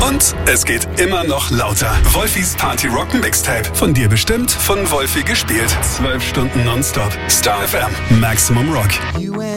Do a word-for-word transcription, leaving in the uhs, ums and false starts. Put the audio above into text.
Und es geht immer noch lauter. Wolfis Party Rock Mixtape. Von dir bestimmt, von Wolfi gespielt. Zwölf Stunden nonstop. Star F M. Maximum Rock.